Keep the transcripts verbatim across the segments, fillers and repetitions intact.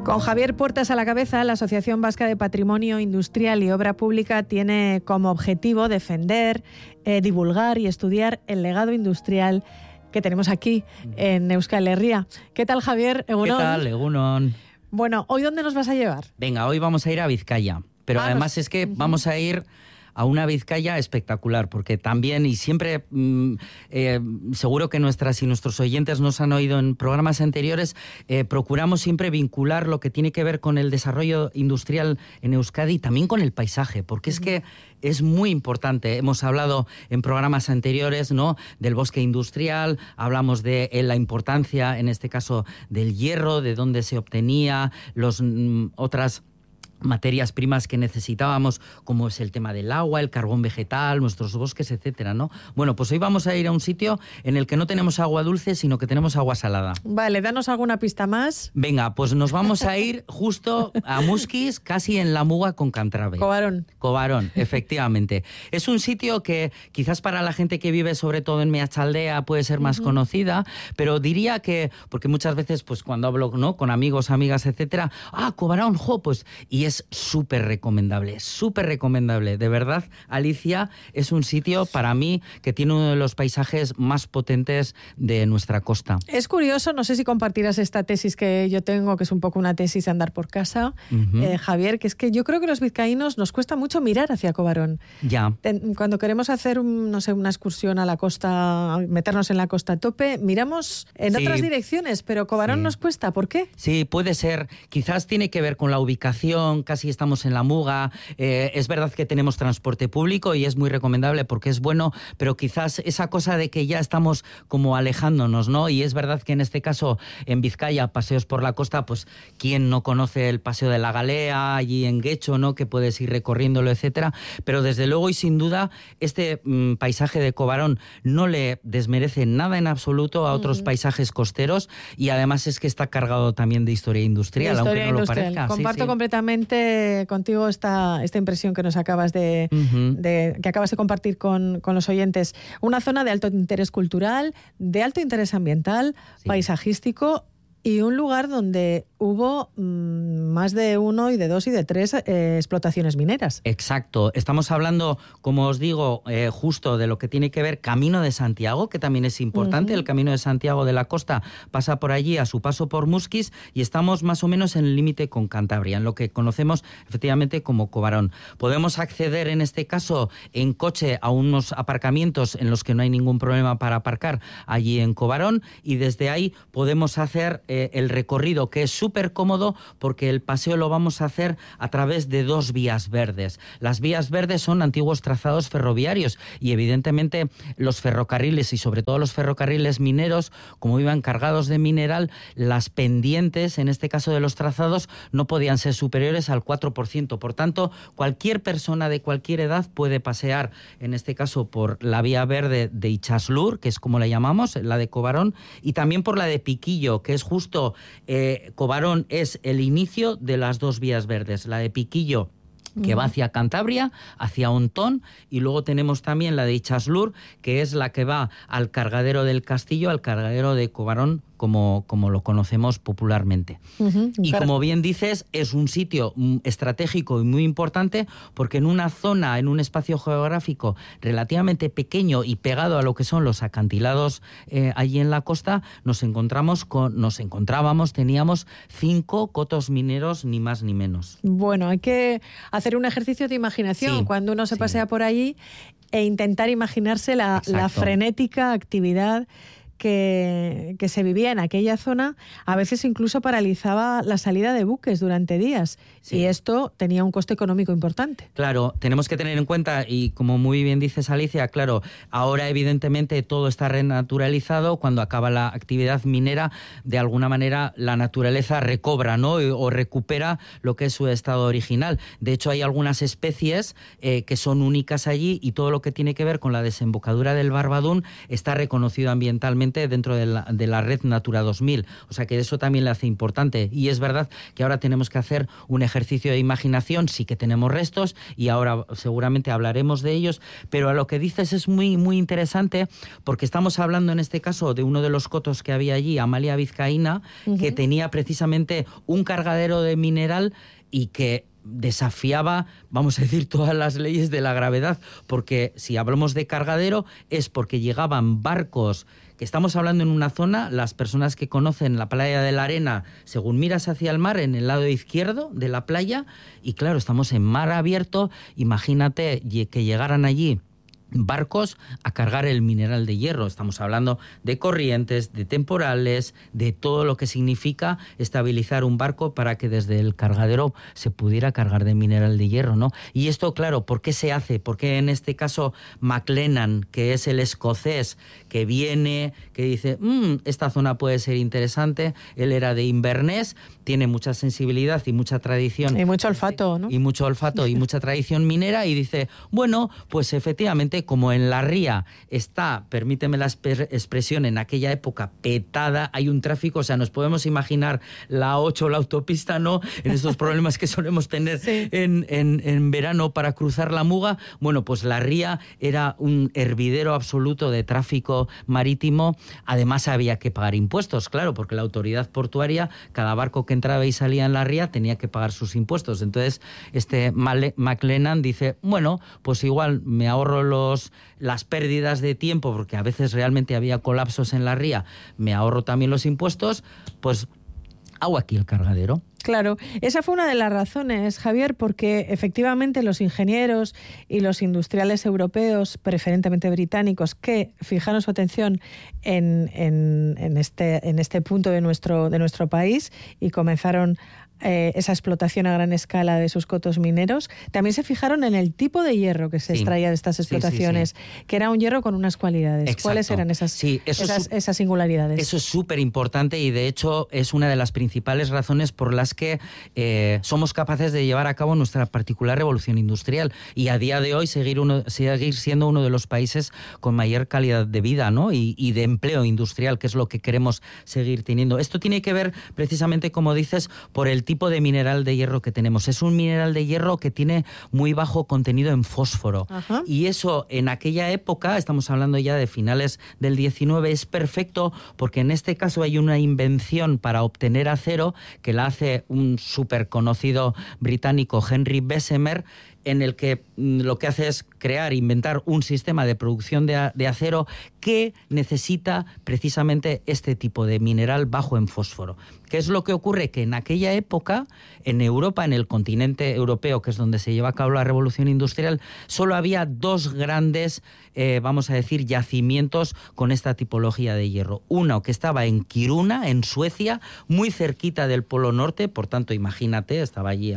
Con Javier Puertas a la cabeza, la Asociación Vasca de Patrimonio Industrial y Obra Pública tiene como objetivo defender, eh, divulgar y estudiar el legado industrial que tenemos aquí en Euskal Herria. ¿Qué tal, Javier? Egunon. ¿Qué tal, Egunon? Bueno, ¿hoy dónde nos vas a llevar? Venga, hoy vamos a ir a Vizcaya, pero ah, además nos... es que uh-huh. vamos a ir a una Vizcaya espectacular, porque también, y siempre, mmm, eh, seguro que nuestras y nuestros oyentes nos han oído en programas anteriores, eh, procuramos siempre vincular lo que tiene que ver con el desarrollo industrial en Euskadi y también con el paisaje, porque uh-huh. es que es muy importante. Hemos hablado en programas anteriores, ¿no?, del bosque industrial, hablamos de eh, la importancia, en este caso, del hierro, de dónde se obtenía, los mmm, otras materias primas que necesitábamos, como es el tema del agua, el carbón vegetal, nuestros bosques, etcétera, ¿no? Bueno, pues hoy vamos a ir a un sitio en el que no tenemos agua dulce, sino que tenemos agua salada. Vale, danos alguna pista más. Venga, pues nos vamos a ir justo a Muskiz, casi en la muga con Cantrave. Covarón. Covarón, efectivamente. Es un sitio que quizás para la gente que vive sobre todo en Meatzaldea puede ser más uh-huh. conocida, pero diría que, porque muchas veces pues cuando hablo, ¿no?, con amigos, amigas, etcétera, ah, Covarón, jo, pues, y es súper recomendable, súper recomendable. De verdad, Alicia, es un sitio para mí que tiene uno de los paisajes más potentes de nuestra costa. Es curioso, no sé si compartirás esta tesis que yo tengo, que es un poco una tesis de andar por casa, uh-huh. eh, Javier, que es que yo creo que los vizcaínos nos cuesta mucho mirar hacia Covarón. Ya. Cuando queremos hacer, un, no sé, una excursión a la costa, meternos en la costa a tope, miramos en sí. otras direcciones, pero Covarón sí. nos cuesta. ¿Por qué? Sí, puede ser. Quizás tiene que ver con la ubicación, casi estamos en la muga, eh, es verdad que tenemos transporte público y es muy recomendable porque es bueno, pero quizás esa cosa de que ya estamos como alejándonos, ¿no? Y es verdad que en este caso, en Vizcaya, paseos por la costa, pues quién no conoce el Paseo de la Galea, allí en Guecho, ¿no?, que puedes ir recorriéndolo, etcétera, pero desde luego y sin duda, este mmm, paisaje de Covarón no le desmerece nada en absoluto a otros uh-huh. paisajes costeros, y además es que está cargado también de historia industrial, de historia aunque no industrial. Lo parezca. Comparto sí, sí. completamente contigo esta, esta impresión que nos acabas de, uh-huh. de que acabas de compartir con, con los oyentes. Una zona de alto interés cultural, de alto interés ambiental, sí. paisajístico, y un lugar donde hubo mmm, más de uno y de dos y de tres eh, explotaciones mineras. Exacto. Estamos hablando, como os digo, eh, justo de lo que tiene que ver Camino de Santiago, que también es importante. Uh-huh. El Camino de Santiago de la Costa pasa por allí a su paso por Muskiz, y estamos más o menos en el límite con Cantabria, en lo que conocemos efectivamente como Covarón. Podemos acceder en este caso en coche a unos aparcamientos en los que no hay ningún problema para aparcar allí en Covarón, y desde ahí podemos hacer eh, el recorrido, que es súper cómodo porque el paseo lo vamos a hacer a través de dos vías verdes. Las vías verdes son antiguos trazados ferroviarios, y evidentemente los ferrocarriles, y sobre todo los ferrocarriles mineros, como iban cargados de mineral, las pendientes, en este caso de los trazados, no podían ser superiores al cuatro por ciento. Por tanto, cualquier persona de cualquier edad puede pasear, en este caso por la vía verde de Itxaslur, que es como la llamamos, la de Covarón, y también por la de Piquillo, que es justo eh, Covarón es el inicio de las dos vías verdes, la de Piquillo, que va hacia Cantabria, hacia Ontón, y luego tenemos también la de Itxaslur, que es la que va al cargadero del Castillo, al cargadero de Covarón, como, como lo conocemos popularmente. Uh-huh. Y como bien dices, es un sitio estratégico y muy importante, porque en una zona, en un espacio geográfico relativamente pequeño y pegado a lo que son los acantilados eh, allí en la costa, nos encontramos con, nos encontrábamos, teníamos cinco cotos mineros, ni más ni menos. Bueno, hay que hacer un ejercicio de imaginación sí, cuando uno se sí. pasea por allí, e intentar imaginarse la, la frenética actividad que, que se vivía en aquella zona. A veces incluso paralizaba la salida de buques durante días, sí. y esto tenía un coste económico importante. Claro, tenemos que tener en cuenta, y como muy bien dices, Alicia, claro, ahora evidentemente todo está renaturalizado. Cuando acaba la actividad minera, de alguna manera la naturaleza recobra, ¿no?, o recupera lo que es su estado original. De hecho, hay algunas especies eh, que son únicas allí, y todo lo que tiene que ver con la desembocadura del Barbadún está reconocido ambientalmente perfectamente dentro de la, de la red Natura dos mil. O sea que eso también le hace importante. Y es verdad que ahora tenemos que hacer un ejercicio de imaginación, sí que tenemos restos y ahora seguramente hablaremos de ellos, pero a lo que dices es muy, muy interesante porque estamos hablando en este caso de uno de los cotos que había allí, Amalia Vizcaína, uh-huh. que tenía precisamente un cargadero de mineral y que desafiaba, vamos a decir, todas las leyes de la gravedad, porque si hablamos de cargadero es porque llegaban barcos, que estamos hablando en una zona, las personas que conocen la playa de la Arena, según miras hacia el mar, en el lado izquierdo de la playa, y claro, estamos en mar abierto, imagínate que llegaran allí barcos a cargar el mineral de hierro. Estamos hablando de corrientes, de temporales, de todo lo que significa estabilizar un barco para que desde el cargadero se pudiera cargar de mineral de hierro, ¿no? Y esto, claro, ¿por qué se hace? ¿Por qué en este caso McLennan, que es el escocés, que viene, que dice, mmm, esta zona puede ser interesante? Él era de Inverness, tiene mucha sensibilidad y mucha tradición. Y mucho olfato, ¿no? Y mucho olfato y mucha tradición minera, y dice, bueno, pues efectivamente, como en la ría está, permíteme la expresión, en aquella época petada, hay un tráfico, o sea, nos podemos imaginar la ocho, la autopista, ¿no? En estos problemas que solemos tener sí. en, en, en verano para cruzar la Muga. Bueno, pues la ría era un hervidero absoluto de tráfico marítimo. Además había que pagar impuestos, claro, porque la autoridad portuaria, cada barco que entraba y salía en la ría tenía que pagar sus impuestos. Entonces, este McLennan dice, bueno, pues igual me ahorro los las pérdidas de tiempo, porque a veces realmente había colapsos en la ría, me ahorro también los impuestos, pues hago aquí el cargadero. Claro, esa fue una de las razones, Javier, porque efectivamente los ingenieros y los industriales europeos, preferentemente británicos, que fijaron su atención en, en, en, este, en este punto de nuestro, de nuestro país y comenzaron Eh, esa explotación a gran escala de sus cotos mineros, también se fijaron en el tipo de hierro que se sí. extraía de estas explotaciones, sí, sí, sí. que era un hierro con unas cualidades. Exacto. ¿Cuáles eran esas, sí, eso esas, es, esas singularidades? Eso es súper importante y de hecho es una de las principales razones por las que eh, somos capaces de llevar a cabo nuestra particular revolución industrial y a día de hoy seguir, uno, seguir siendo uno de los países con mayor calidad de vida, ¿no? y, y de empleo industrial, que es lo que queremos seguir teniendo. Esto tiene que ver precisamente, como dices, por el tipo de mineral de hierro que tenemos. Es un mineral de hierro que tiene muy bajo contenido en fósforo. Ajá. Y eso en aquella época, estamos hablando ya de finales del diecinueve, es perfecto porque en este caso hay una invención para obtener acero que la hace un súper conocido británico, Henry Bessemer, en el que lo que hace es crear, inventar un sistema de producción de, de acero que necesita precisamente este tipo de mineral bajo en fósforo. ¿Qué es lo que ocurre? Que en aquella época, en Europa, en el continente europeo, que es donde se lleva a cabo la revolución industrial, solo había dos grandes, eh, vamos a decir, yacimientos con esta tipología de hierro. Uno que estaba en Kiruna, en Suecia, muy cerquita del Polo Norte, por tanto, imagínate, estaba allí,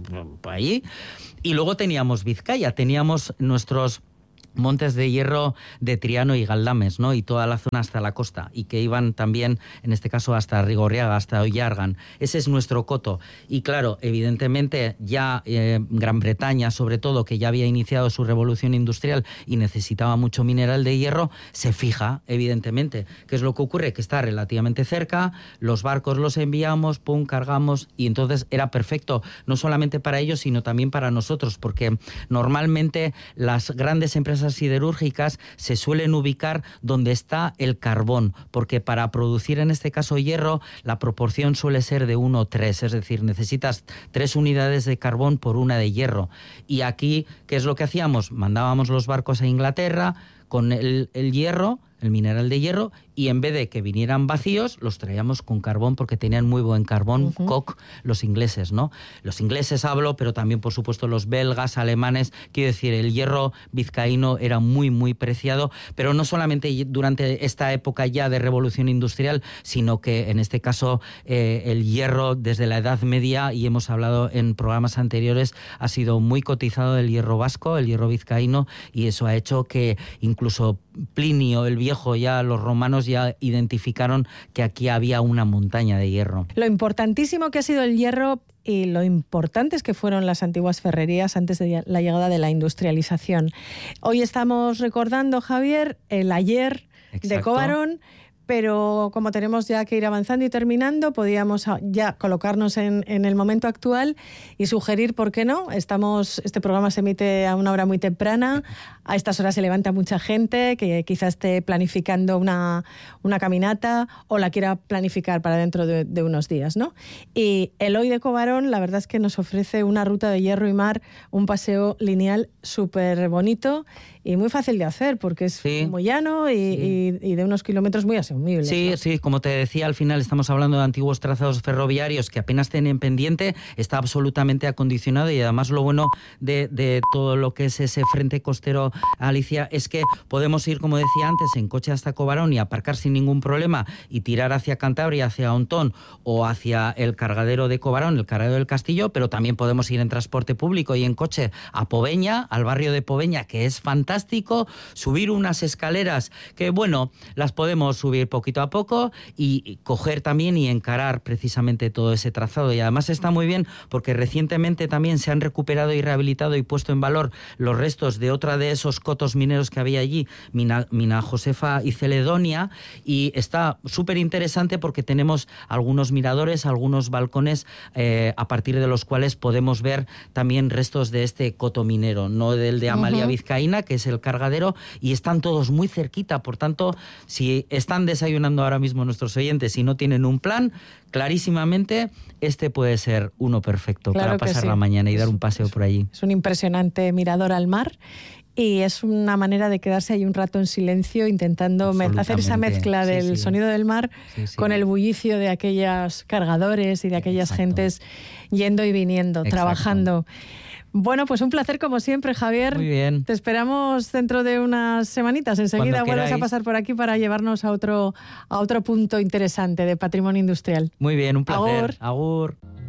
allí. Y luego teníamos Vizcaya, teníamos nuestros montes de hierro de Triano y Galdames, ¿no? Y toda la zona hasta la costa, y que iban también, en este caso, hasta Rigorriaga, hasta Ollargan. Ese es nuestro coto. Y claro, evidentemente, ya eh, Gran Bretaña, sobre todo, que ya había iniciado su revolución industrial y necesitaba mucho mineral de hierro, se fija, evidentemente. ¿Qué es lo que ocurre? Que está relativamente cerca, los barcos los enviamos, pum, cargamos, y entonces era perfecto, no solamente para ellos, sino también para nosotros, porque normalmente las grandes empresas siderúrgicas se suelen ubicar donde está el carbón, porque para producir en este caso hierro la proporción suele ser de uno a tres, es decir, necesitas tres unidades de carbón por una de hierro. Y aquí, ¿qué es lo que hacíamos? Mandábamos los barcos a Inglaterra con el, el hierro, el mineral de hierro, y en vez de que vinieran vacíos, los traíamos con carbón porque tenían muy buen carbón, uh-huh. coke, los ingleses, ¿no? Los ingleses hablo, pero también, por supuesto, los belgas, alemanes. Quiero decir, el hierro vizcaíno era muy, muy preciado, pero no solamente durante esta época ya de revolución industrial, sino que, en este caso, eh, el hierro desde la Edad Media, y hemos hablado en programas anteriores, ha sido muy cotizado el hierro vasco, el hierro vizcaíno, y eso ha hecho que incluso Plinio el Viejo, ya los romanos ya identificaron que aquí había una montaña de hierro. Lo importantísimo que ha sido el hierro y lo importantes que fueron las antiguas ferrerías antes de la llegada de la industrialización. Hoy estamos recordando, Javier, el ayer Exacto. de Covarón, pero como tenemos ya que ir avanzando y terminando, podíamos ya colocarnos en, en el momento actual y sugerir, ¿por qué no? Estamos, este programa se emite a una hora muy temprana, a estas horas se levanta mucha gente que quizás esté planificando una, una caminata o la quiera planificar para dentro de, de unos días, ¿no? Y Eloy de Cobarón, la verdad es que nos ofrece una ruta de hierro y mar, un paseo lineal súper bonito y muy fácil de hacer, porque es sí, muy llano y, sí. y, y de unos kilómetros muy asumibles. Sí, ¿no? sí, como te decía, al final estamos hablando de antiguos trazados ferroviarios que apenas tienen pendiente, está absolutamente acondicionado y además lo bueno de, de todo lo que es ese frente costero, Alicia, es que podemos ir, como decía antes, en coche hasta Cobarón y aparcar sin ningún problema y tirar hacia Cantabria, hacia Ontón o hacia el cargadero de Cobarón, el cargadero del Castillo, pero también podemos ir en transporte público y en coche a Poveña, al barrio de Poveña, que es fantástico. Fantástico, subir unas escaleras que, bueno, las podemos subir poquito a poco y coger también y encarar precisamente todo ese trazado. Y además está muy bien porque recientemente también se han recuperado y rehabilitado y puesto en valor los restos de otra de esos cotos mineros que había allí, Mina, Mina Josefa y Celedonia, y está súper interesante porque tenemos algunos miradores, algunos balcones eh, a partir de los cuales podemos ver también restos de este coto minero, no del de Amalia uh-huh. Vizcaína, que es el cargadero, y están todos muy cerquita. Por tanto, si están desayunando ahora mismo nuestros oyentes y no tienen un plan, clarísimamente este puede ser uno perfecto claro para pasar sí. la mañana y dar un paseo por allí. Es un impresionante mirador al mar y es una manera de quedarse ahí un rato en silencio intentando hacer esa mezcla del sí, sí. sonido del mar sí, sí. con el bullicio de aquellos cargadores y de aquellas Exacto. gentes yendo y viniendo, Exacto. trabajando. Bueno, pues un placer como siempre, Javier. Muy bien. Te esperamos dentro de unas semanitas. Enseguida vuelves a pasar por aquí para llevarnos a otro, a otro punto interesante de patrimonio industrial. Muy bien, un placer. Agur. Agur.